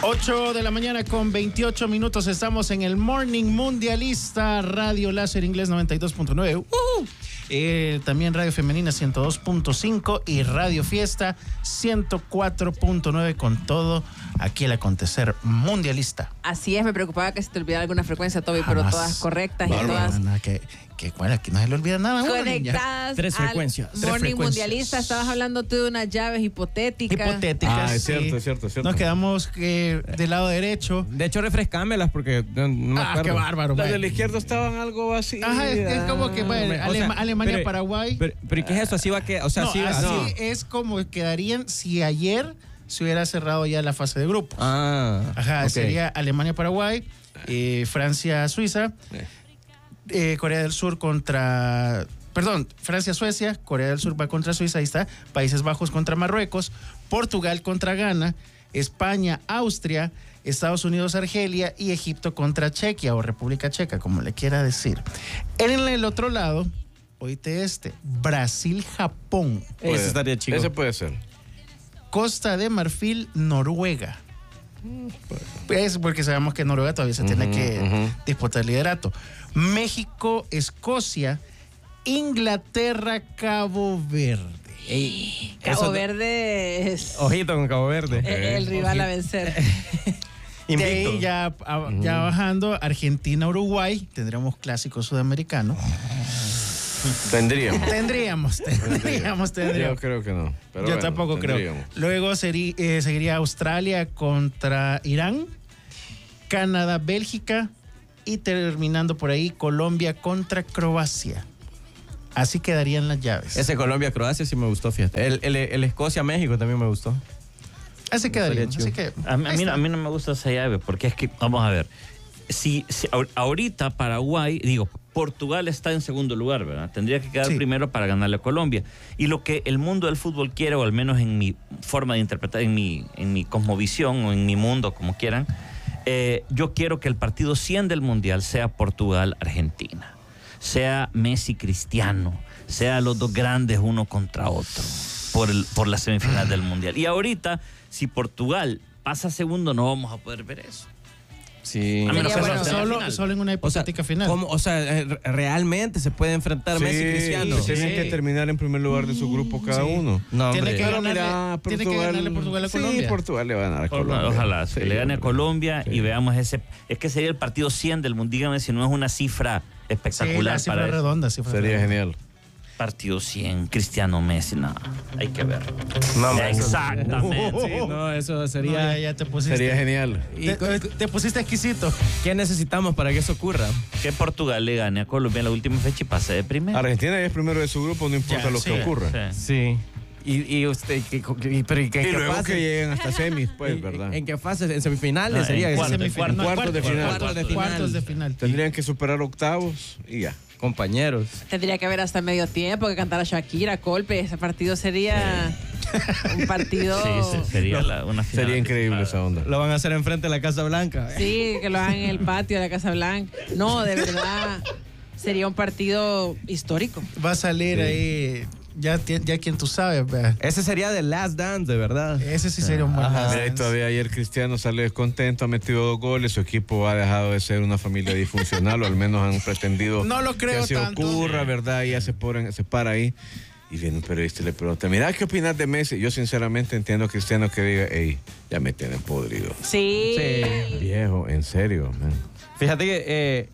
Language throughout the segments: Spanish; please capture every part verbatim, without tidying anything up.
ocho de la mañana con veintiocho minutos. Estamos en el Morning Mundialista, Radio Láser Inglés noventa y dos punto nueve. Uh-huh. Eh, también Radio Femenina ciento dos punto cinco y Radio Fiesta ciento cuatro punto nueve con todo aquí el acontecer mundialista. Así es, me preocupaba que se te olvidara alguna frecuencia, Toby, Jamás. pero todas correctas Bárbaro, y todas nada, que, que, bueno, aquí no se le olvida nada. Bueno, conectadas. Tres frecuencias. Al Tres Morning frecuencias. Mundialista. Estabas hablando tú de unas llaves hipotéticas. hipotéticas. Ah, es sí. cierto, es cierto, es cierto. Nos quedamos eh, del lado derecho. De hecho, refrescámelas porque no, no me Ah, acuerdo. qué bárbaro. Las man. de la izquierda estaban algo así. Ajá, es, es como que, bueno, O sea, Alema- Alemania, pero- Paraguay. Pero, pero ¿y qué es eso? Así va que, o sea, no, así va. así No. es como quedarían si ayer se hubiera cerrado ya la fase de grupos. Ah, Ajá, ok. sería Alemania-Paraguay, eh, Francia-Suiza, eh, Corea del Sur contra... Perdón, Francia-Suecia, Corea del Sur va contra Suiza, ahí está, Países Bajos contra Marruecos, Portugal contra Ghana, España-Austria, Estados Unidos-Argelia y Egipto contra Chequia o República Checa, como le quiera decir. En el otro lado, oíste este, Brasil-Japón, Eso estaría chido. Ese puede ser. Costa de Marfil, Noruega. Es porque sabemos que Noruega todavía se tiene que ujú. disputar el liderato. México, Escocia, Inglaterra, Cabo Verde. Ey, Cabo eso- Verde es Ojito con Cabo Verde. eh, el rival a vencer. De ahí Invicto. ya, a- ya bajando, Argentina, Uruguay, tendremos clásico sudamericano. Tendríamos. Tendríamos, tendríamos, Yo tendríamos. creo que no. Pero Yo bueno, tampoco creo. tendríamos. Luego seri- eh, seguiría Australia contra Irán, Canadá, Bélgica y terminando por ahí Colombia contra Croacia. Así quedarían las llaves. Ese Colombia-Croacia sí me gustó, fíjate. El, el, el Escocia-México también me gustó. Así quedarían. Estaría Así que, A mí, a ahí mí- está. a mí no me gusta esa llave porque es que, vamos a ver, si, si ahor- ahorita Paraguay, digo, Portugal está en segundo lugar, ¿verdad? Tendría que quedar Sí. primero para ganarle a Colombia. Y lo que el mundo del fútbol quiere, o al menos en mi forma de interpretar, en mi, en mi cosmovisión o en mi mundo, como quieran, eh, yo quiero que el partido cien del Mundial sea Portugal-Argentina, sea Messi-Cristiano, sea los dos grandes uno contra otro por, el, por la semifinal del Mundial. Y ahorita, si Portugal pasa segundo, no vamos a poder ver eso. Sí. A menos Sería que bueno. sea la Solo, final. solo en una O sea, hipotética final. ¿cómo? O sea, eh, realmente se puede enfrentar Sí, Messi y Cristiano. se tienen Sí. que terminar en primer lugar de su grupo cada Sí. uno. No, Tiene hombre. que Pero ganarle- mira, tiene que ganarle Portugal a Colombia. Sí, Portugal le va a ganar a Ojalá, Colombia. ojalá, Sí, que le gane a hombre. Colombia Sí. y veamos ese. Es que sería el partido cien del mundo. Dígame si no es una cifra Sí, espectacular la cifra para ese redonda. Cifra Sería redonda. genial. partido cien. Cristiano Messi, no, hay que ver. No, hombre, eso- Exactamente. Sí, no, eso No, sería... ya, ya te pusiste. Sería genial. ¿Y Te, te- te pusiste exquisito. qué necesitamos para que eso ocurra? Que Portugal le gane a Colombia en la última fecha y pase de primero. Argentina ya es primero de su grupo, no importa Ya, lo sí, que ocurra. Sí. Sí. Y, y usted, que, que- pero ¿y qué, Y qué luego fase? que lleguen hasta semis, pues, ¿En- ¿verdad? ¿En qué fase? ¿En semifinales? No, sería en ese? cuartos, Semifinal. en No, cuartos de final. Cuartos de final. Cuartos de final. Tendrían que superar octavos y ya. Compañeros. Tendría que haber hasta medio tiempo que cantara Shakira, Colpe. Ese partido sería un partido. Sí, sí, sería la- una final. Sería increíble esa onda. Lo van a hacer enfrente de la Casa Blanca. Sí, que lo hagan en el patio de la Casa Blanca. No, de verdad. Sería un partido histórico. Va a salir Sí. ahí. Ya, ti- ya quien tú sabes, vea. Ese sería The Last Dance, de verdad. Ese sí sería un buen Ajá. Mira, y dance. todavía ayer Cristiano sale descontento, ha metido dos goles, su equipo ha dejado de ser una familia disfuncional, o al menos han pretendido No lo creo que así tanto. ocurra, ¿verdad? Y ya se, ponen, se para ahí y viene un periodista y le pregunta, mira, ¿qué opinas de Messi? Yo sinceramente entiendo a Cristiano que diga, hey, ya me tienen podrido. Sí. Sí. Viejo, en serio, man. Fíjate que eh,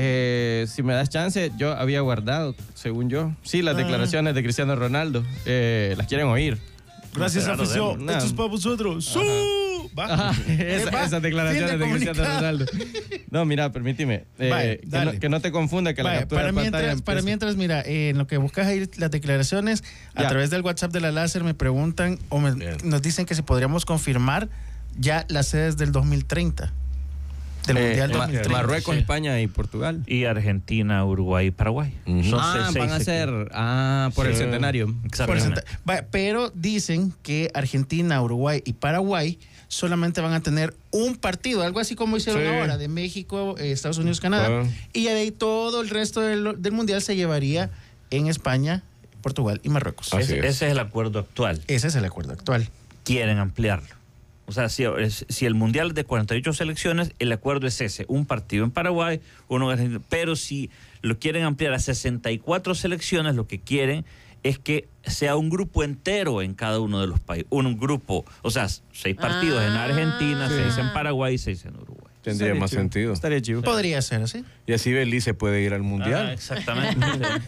eh, si me das chance, yo había guardado, según yo, sí, las Ah. declaraciones de Cristiano Ronaldo. Eh, las quieren oír. Gracias, No, afición. no. Esto es para vosotros. ¡Sú! Va. Ajá, Eh, esa- va. esas declaraciones Fin de Cristiano comunicado. Ronaldo. No, mira, permíteme. eh, Vaya, que, dale. no, que no te confunda que la Vaya, captura para, de pantalla mientras, para empieza. mientras, mira, eh, en lo que buscas ahí las declaraciones, a Ya. través del WhatsApp de la Láser me preguntan o me- Bien. nos dicen que si podríamos confirmar ya las sedes del dos mil treinta. Del Eh, Mundial Ma- dos mil treinta. Marruecos, Sí. España y Portugal. Y Argentina, Uruguay y Paraguay. Ujú. Son Ah, seis- van a seis ser. equipos. Ah, por el Sí. centenario. Exactamente. Porcenta- Vaya, pero dicen que Argentina, Uruguay y Paraguay solamente van a tener un partido, algo así como hicieron Sí. ahora, de México, eh, Estados Unidos, Canadá. Ah. Y ya de ahí todo el resto del, del Mundial se llevaría en España, Portugal y Marruecos. Así Ese, es. ese es el acuerdo actual. Ese es el acuerdo actual. Quieren ampliarlo. O sea, si, si el Mundial es de cuarenta y ocho selecciones, el acuerdo es ese, un partido en Paraguay, uno en Argentina. Pero si lo quieren ampliar a sesenta y cuatro selecciones, lo que quieren es que sea un grupo entero en cada uno de los países. Un grupo, o sea, seis partidos Ah. en Argentina, Sí. seis en Paraguay y seis en Uruguay. Tendría Estaría más chivo. sentido. Estaría chivo. Podría ser así. Y así Belice puede ir al mundial. Ah, exactamente.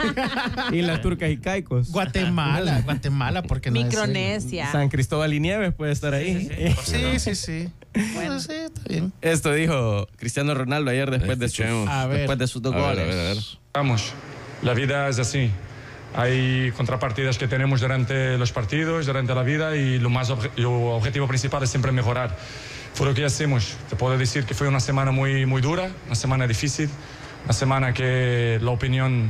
Y las turcas y caicos. Guatemala, Guatemala, porque no decirlo? Micronesia. San Cristóbal y Nieves puede estar ahí. Sí, sí, sí. Bueno, sí, está bien. Esto dijo Cristiano Ronaldo ayer después de sus, Escuchemos. A ver. después de sus dos A ver, goles. a ver, a ver. Vamos, la vida es así. Hay contrapartidas que tenemos durante los partidos, durante la vida y lo, más obje- lo objetivo principal es siempre mejorar. Fue lo que hacemos. Te puedo decir que fue una semana muy, muy dura, una semana difícil, una semana que la opinión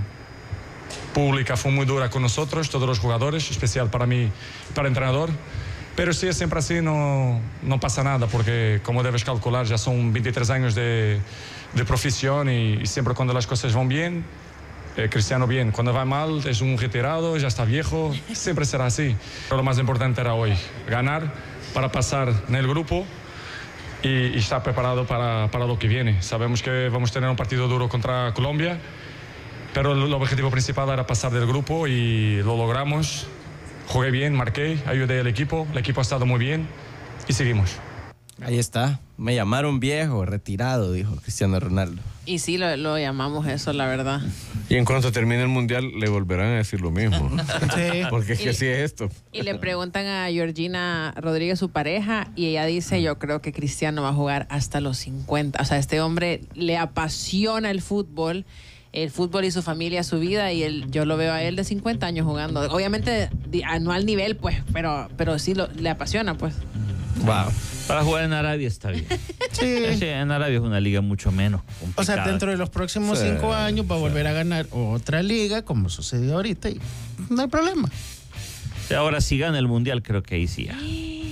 pública fue muy dura con nosotros, todos los jugadores, especial para mí, para el entrenador. Pero si es siempre así, no, no pasa nada, porque como debes calcular, ya son veintitrés años de, de profesión y, y siempre cuando las cosas van bien, eh, Cristiano bien. Cuando va mal, es un retirado, ya está viejo, siempre será así. Pero lo más importante era hoy, ganar para pasar en el grupo y, y estar preparado para, para lo que viene. Sabemos que vamos a tener un partido duro contra Colombia, pero el, el objetivo principal era pasar del grupo y lo logramos. Jugué bien, marqué, ayudé al equipo, el equipo ha estado muy bien y seguimos. Ahí está. Me llamaron viejo, retirado, dijo Cristiano Ronaldo. Y sí, lo, lo llamamos eso, la verdad. Y en cuanto termine el mundial, le volverán a decir lo mismo. Sí. Porque es que Y- así es esto. Y le preguntan a Georgina Rodríguez, su pareja, y ella dice, yo creo que Cristiano va a jugar hasta los cincuenta. O sea, este hombre le apasiona el fútbol, el fútbol y su familia, su vida, y él, yo lo veo a él de cincuenta años jugando. Obviamente, di- a- no al nivel, pues, pero, pero sí lo, le apasiona, pues. Wow. Para jugar en Arabia está bien. Sí. Sí, en Arabia es una liga mucho menos complicada. O sea, dentro de los próximos Sí, cinco años va a volver a ganar otra liga, como sucedió ahorita, y no hay problema. Sí, ahora si gana el Mundial, creo que ahí sí ya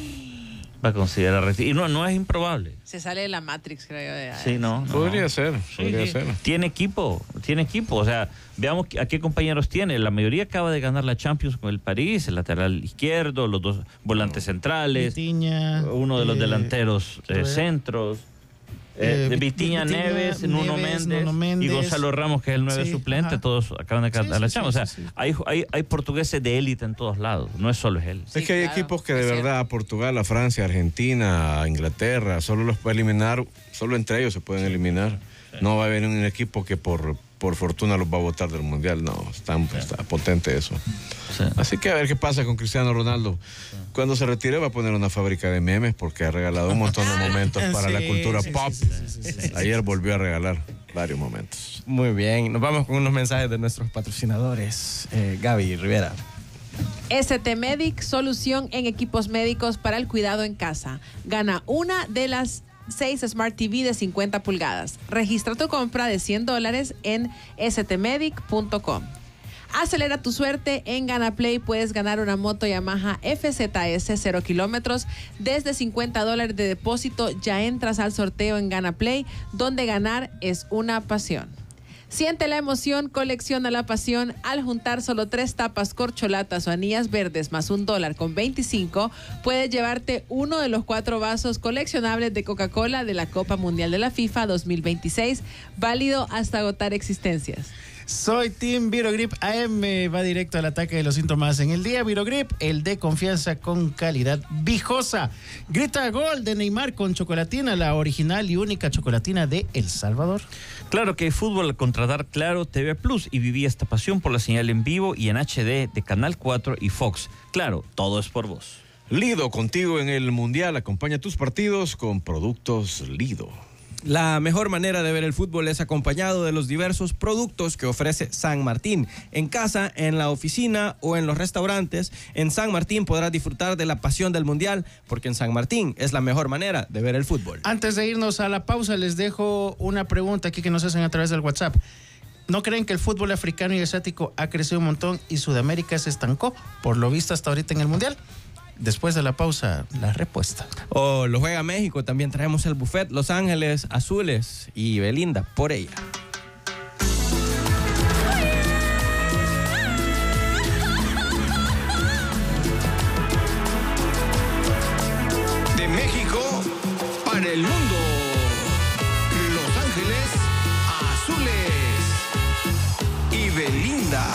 va a considerar reti- Y no, no es improbable. Se sale de la Matrix, creo yo. de- Sí, no. no. Podría ser, Sí, podría sí. ser. Tiene equipo, tiene equipo. O sea, veamos a qué compañeros tiene. La mayoría acaba de ganar la Champions con el París, el lateral izquierdo, los dos volantes centrales, Vitinha, uno de los eh, delanteros eh, Rueda. centros. Eh, Eh, de Vit- Vitinha, Vitinha, Neves, Nuno Neves, Méndez, Nuno Méndez. y Gonzalo Ramos, que es el nueve Sí, suplente, ajá. todos acaban de Sí, ganar la sí, Champions. sí, o sea, sí, sí. Hay, hay, hay portugueses de élite en todos lados, no es solo él. Sí, es que hay claro, equipos que de es verdad, cierto. a Portugal, a Francia, a Argentina, a Inglaterra, solo los puede eliminar, solo entre ellos se pueden eliminar. No va a haber un equipo que por, por fortuna los va a votar del Mundial. No, está, está potente eso. Sí. Así que a ver qué pasa con Cristiano Ronaldo. Cuando se retire va a poner una fábrica de memes porque ha regalado un montón de momentos para la Sí, cultura sí, sí, pop. sí, sí, sí, sí, sí. Ayer volvió a regalar varios momentos. Muy bien. Nos vamos con unos mensajes de nuestros patrocinadores. Eh, Gaby Rivera. S T Medic, solución en equipos médicos para el cuidado en casa. Gana una de las seis Smart T V de cincuenta pulgadas. Registra tu compra de cien dólares en s t medic punto com. Acelera tu suerte en GanaPlay. Puedes ganar una moto Yamaha F Z S cero kilómetros desde cincuenta dólares de depósito. Ya entras al sorteo en GanaPlay, donde ganar es una pasión. Siente la emoción, colecciona la pasión. Al juntar solo tres tapas corcholatas o anillas verdes más un dólar con veinticinco, puedes llevarte uno de los cuatro vasos coleccionables de Coca-Cola de la Copa Mundial de la FIFA dos mil veintiséis, válido hasta agotar existencias. Soy Team Virogrip A M. Va directo al ataque de los síntomas en el día. Virogrip, el de confianza con calidad viejosa. Grita gol de Neymar con chocolatina, la original y única chocolatina de El Salvador. Claro que hay fútbol al contratar Claro T V Plus y viví esta pasión por la señal en vivo y en H D de Canal cuatro y Fox. Claro, todo es por vos. Lido, contigo en el Mundial. Acompaña tus partidos con productos Lido. La mejor manera de ver el fútbol es acompañado de los diversos productos que ofrece San Martín. En casa, en la oficina o en los restaurantes, en San Martín podrás disfrutar de la pasión del Mundial, porque en San Martín es la mejor manera de ver el fútbol. Antes de irnos a la pausa, les dejo una pregunta aquí que nos hacen a través del WhatsApp. ¿No creen que el fútbol africano y asiático ha crecido un montón y Sudamérica se estancó, por lo visto hasta ahorita en el Mundial? Después de la pausa, la respuesta. O lo juega México, también traemos el buffet Los Ángeles Azules y Belinda por ella. De México el mundo.